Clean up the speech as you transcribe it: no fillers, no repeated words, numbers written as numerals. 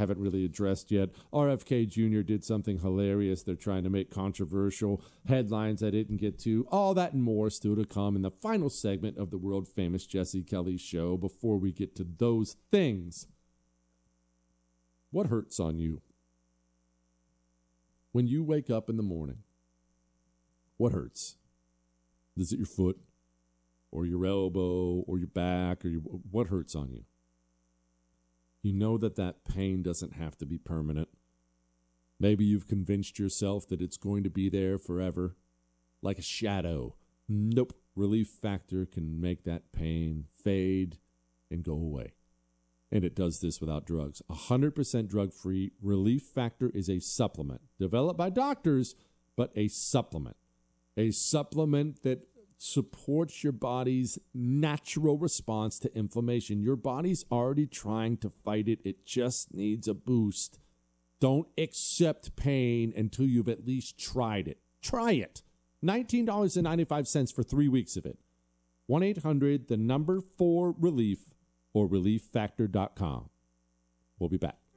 haven't really addressed yet. RFK Jr. did something hilarious. They're trying to make controversial headlines I didn't get to. All that and more still to come in the final segment of the world-famous Jesse Kelly Show. Before we get to those things, what hurts on you? When you wake up in the morning, what hurts? Is it your foot or your elbow or your back or what hurts on you? You know that pain doesn't have to be permanent. Maybe you've convinced yourself that it's going to be there forever, like a shadow. Nope. Relief Factor can make that pain fade and go away. And it does this without drugs. 100% drug-free. Relief Factor is a supplement developed by doctors, but a supplement. A supplement that supports your body's natural response to inflammation. Your body's already trying to fight it. It just needs a boost. Don't accept pain until you've at least tried it. Try it. $19.95 for 3 weeks of it. 1-800-4-RELIEF or relieffactor.com. We'll be back.